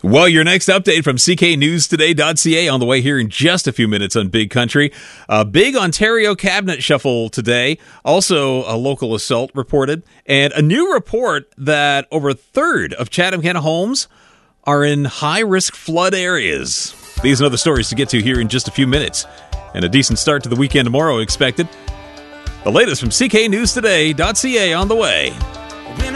Well, your next update from cknewstoday.ca on the way here in just a few minutes on Big Country. A big Ontario cabinet shuffle today. Also, a local assault reported. And a new report that over a third of Chatham-Kent homes are in high-risk flood areas. These and other stories to get to here in just a few minutes. And a decent start to the weekend tomorrow expected. The latest from cknewstoday.ca on the way.